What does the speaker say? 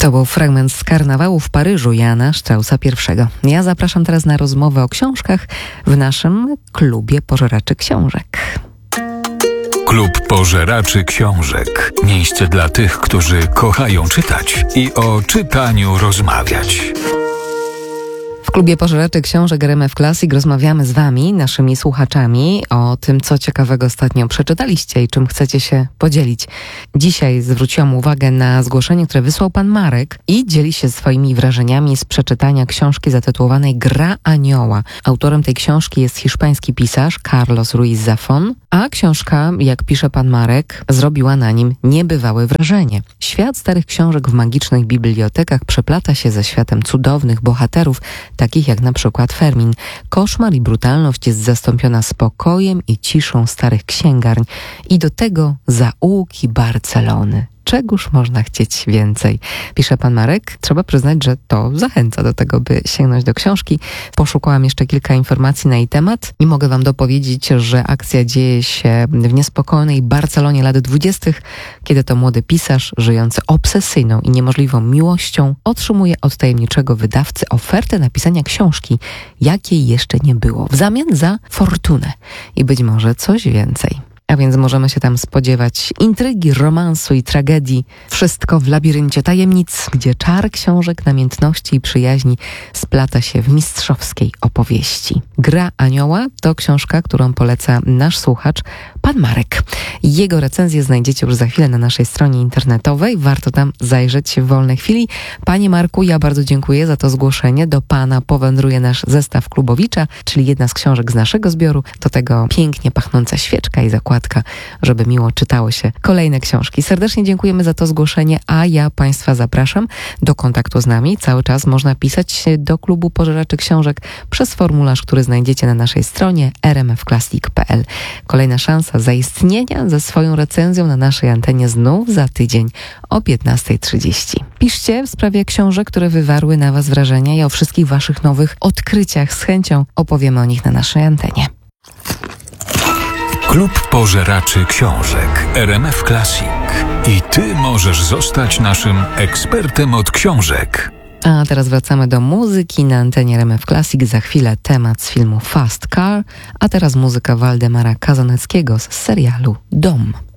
To był fragment z Karnawału w Paryżu Jana Straussa I. Ja zapraszam teraz na rozmowę o książkach w naszym klubie pożeraczy książek. Klub Pożeraczy Książek. Miejsce dla tych, którzy kochają czytać i o czytaniu rozmawiać. W klubie pożeraczy książek RMF Classic rozmawiamy z Wami, naszymi słuchaczami, o tym, co ciekawego ostatnio przeczytaliście i czym chcecie się podzielić. Dzisiaj zwróciłam uwagę na zgłoszenie, które wysłał pan Marek i dzieli się swoimi wrażeniami z przeczytania książki zatytułowanej Gra Anioła. Autorem tej książki jest hiszpański pisarz Carlos Ruiz Zafón, a książka, jak pisze pan Marek, zrobiła na nim niebywałe wrażenie. Świat starych książek w magicznych bibliotekach przeplata się ze światem cudownych bohaterów, takich jak na przykład Fermin. Koszmar i brutalność jest zastąpiona spokojem i ciszą starych księgarni i do tego zaułki Barcelony. Czegóż można chcieć więcej? Pisze pan Marek. Trzeba przyznać, że to zachęca do tego, by sięgnąć do książki. Poszukałam jeszcze kilka informacji na jej temat i mogę wam dopowiedzieć, że akcja dzieje się w niespokojnej Barcelonie lat 20., kiedy to młody pisarz, żyjący obsesyjną i niemożliwą miłością, otrzymuje od tajemniczego wydawcy ofertę napisania książki, jakiej jeszcze nie było, w zamian za fortunę i być może coś więcej. A więc możemy się tam spodziewać intrygi, romansu i tragedii. Wszystko w labiryncie tajemnic, gdzie czar książek, namiętności i przyjaźni splata się w mistrzowskiej opowieści. Gra Anioła to książka, którą poleca nasz słuchacz, pan Marek. Jego recenzję znajdziecie już za chwilę na naszej stronie internetowej. Warto tam zajrzeć w wolnej chwili. Panie Marku, ja bardzo dziękuję za to zgłoszenie. Do pana powędruje nasz zestaw Klubowicza, czyli jedna z książek z naszego zbioru. Do tego pięknie pachnąca świeczka i zakładka, żeby miło czytało się kolejne książki. Serdecznie dziękujemy za to zgłoszenie, a ja Państwa zapraszam do kontaktu z nami. Cały czas można pisać do Klubu Pożeraczy Książek przez formularz, który znajdziecie na naszej stronie rmfclassic.pl. Kolejna szansa zaistnienia ze swoją recenzją na naszej antenie znów za tydzień o 15:30. Piszcie w sprawie książek, które wywarły na Was wrażenie i o wszystkich Waszych nowych odkryciach. Z chęcią opowiemy o nich na naszej antenie. Klub Pożeraczy Książek RMF Classic. I Ty możesz zostać naszym ekspertem od książek. A teraz wracamy do muzyki na antenie RMF Classic. Za chwilę temat z filmu Fast Car, a teraz muzyka Waldemara Kazaneckiego z serialu Dom.